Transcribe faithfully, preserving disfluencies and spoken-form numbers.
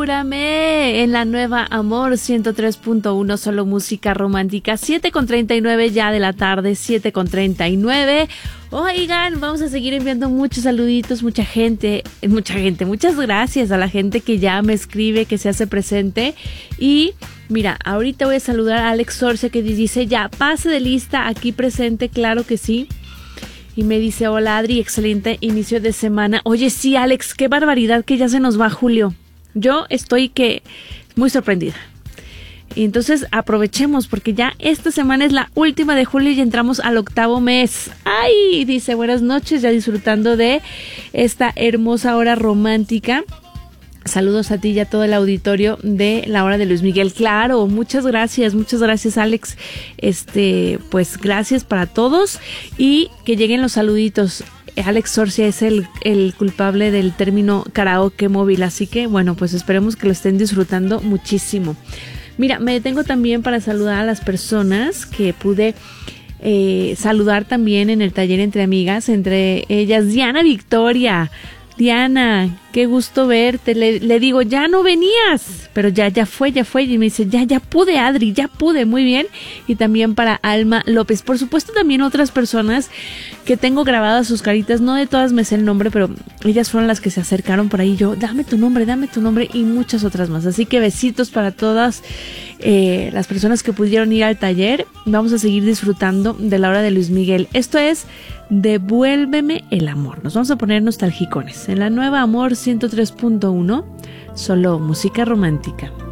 Júrame, en la nueva Amor ciento tres punto uno, solo música romántica, siete con treinta y nueve ya de la tarde, siete con treinta y nueve. Oigan, vamos a seguir enviando muchos saluditos, mucha gente, mucha gente, muchas gracias a la gente que ya me escribe, que se hace presente. Y mira, ahorita voy a saludar a Alex Sorce, que dice ya, pase de lista, aquí presente, claro que sí. Y me dice, hola Adri, excelente inicio de semana. Oye, sí, Alex, qué barbaridad que ya se nos va julio. Yo estoy que muy sorprendida. Y entonces aprovechemos porque ya esta semana es la última de julio y entramos al octavo mes. ¡Ay! Dice, buenas noches, ya disfrutando de esta hermosa hora romántica. Saludos a ti y a todo el auditorio de la hora de Luis Miguel. Claro, muchas gracias, muchas gracias, Alex. Este, pues gracias para todos y que lleguen los saluditos. Alex Sorcia es el, el culpable del término karaoke móvil, así que bueno, pues esperemos que lo estén disfrutando muchísimo. Mira, me detengo también para saludar a las personas que pude eh, saludar también en el taller Entre Amigas, entre ellas Diana Victoria. Diana, qué gusto verte. Le, le digo, ya no venías, pero ya, ya fue, ya fue. Y me dice, ya, ya pude, Adri, ya pude, muy bien. Y también para Alma López. Por supuesto, también otras personas que tengo grabadas sus caritas. No de todas me sé el nombre, pero ellas fueron las que se acercaron por ahí. Yo, dame tu nombre, dame tu nombre y muchas otras más. Así que besitos para todas eh, las personas que pudieron ir al taller. Vamos a seguir disfrutando de la hora de Luis Miguel. Esto es Devuélveme el amor. Nos vamos a poner nostalgicones en la nueva Amor ciento tres punto uno, solo música romántica.